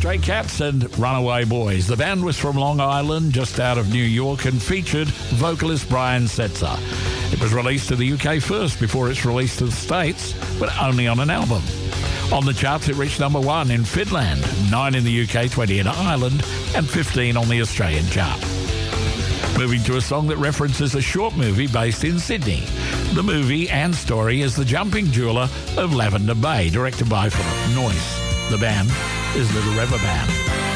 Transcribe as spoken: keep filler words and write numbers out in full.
Stray Cats and Runaway Boys. The band was from Long Island, just out of New York, and featured vocalist Brian Setzer. It was released to the U K first before it's released to the States, but only on an album. On the charts, it reached number one in Finland, nine in the U K, twenty in Ireland, and fifteen on the Australian chart. Moving to a song that references a short movie based in Sydney. The movie and story is The Jumping Jeweller of Lavender Bay, directed by Philip Noyce. The band is Little River Band.